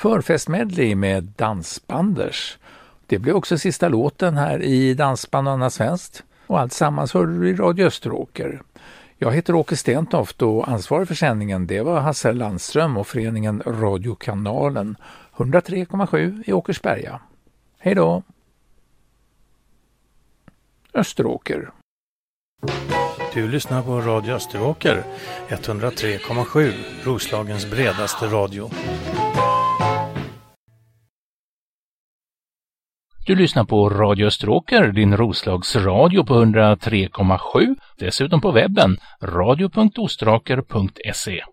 förfestmedley med Dansbanders. Det blev också sista låten här i Dansband och annat svenskt. Och allt sammans hörde du i Radio Österåker. Jag heter Åke Stentoft och ansvarig för sändningen det var Hasse Landström och föreningen Radiokanalen 103,7 i Åkersberga. Hej då! Österåker. Du lyssnar på Radio Österåker 103,7, Roslagens bredaste radio. Du lyssnar på Radio Österåker, din Roslagsradio på 103,7, dessutom på webben radio.ostraker.se.